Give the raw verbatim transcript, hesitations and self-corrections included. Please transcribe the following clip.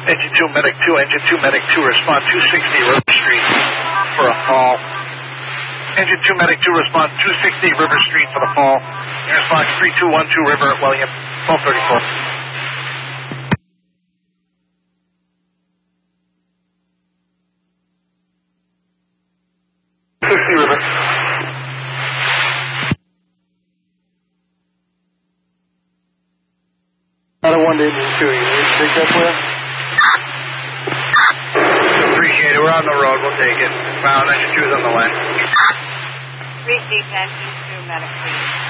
Engine two, Medic two, Engine two, Medic two, respond two sixty River Street for a fall. Engine two, Medic two, respond two sixty River Street for the fall. Response three two one two River at William, twelve thirty-four. sixty River. Out of one to Engine two, you need to take that for us? Appreciate it, we're on the road, we'll take it. Found Engine two's on the way. Received Engine two, Medic three.